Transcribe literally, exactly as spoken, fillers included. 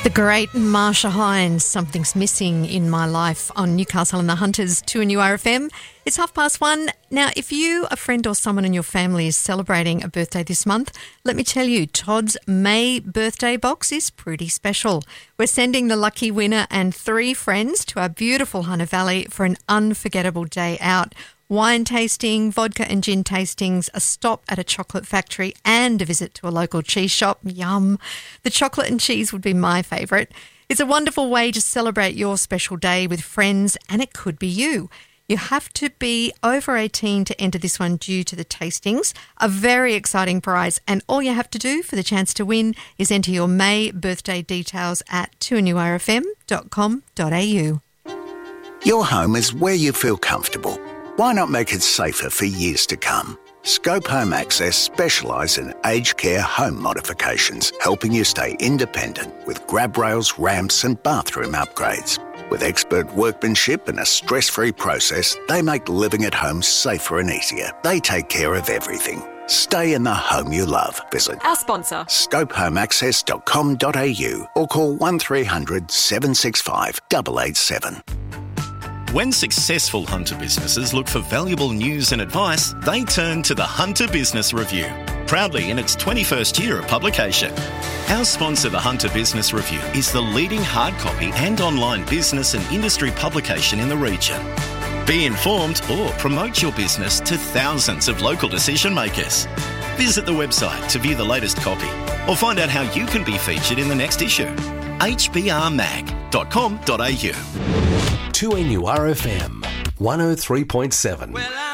The great Marsha Hines, Something's Missing in My Life on Newcastle and the Hunters, two N U R F M. It's half past one. Now, if you, a friend or someone in your family is celebrating a birthday this month, let me tell you, Todd's May birthday box is pretty special. We're sending the lucky winner and three friends to our beautiful Hunter Valley for an unforgettable day out. Wine tasting, vodka and gin tastings, a stop at a chocolate factory and a visit to a local cheese shop. Yum. The chocolate and cheese would be my favourite. It's a wonderful way to celebrate your special day with friends, and it could be you. You have to be over eighteen to enter this one due to the tastings. A very exciting prize, and all you have to do for the chance to win is enter your May birthday details at two n u r f m dot com dot a u. Your home is where you feel comfortable. Why not make it safer for years to come? Scope Home Access specialise in aged care home modifications, helping you stay independent with grab rails, ramps and bathroom upgrades. With expert workmanship and a stress-free process, they make living at home safer and easier. They take care of everything. Stay in the home you love. Visit our sponsor, scope home access dot com dot a u or call one three hundred seven six five eight eight seven. When successful Hunter businesses look for valuable news and advice, they turn to the Hunter Business Review, proudly in its twenty-first year of publication. Our sponsor, the Hunter Business Review, is the leading hard copy and online business and industry publication in the region. Be informed or promote your business to thousands of local decision makers. Visit the website to view the latest copy or find out how you can be featured in the next issue. h b r mag dot com dot a u. two N U R F M one oh three point seven. Well,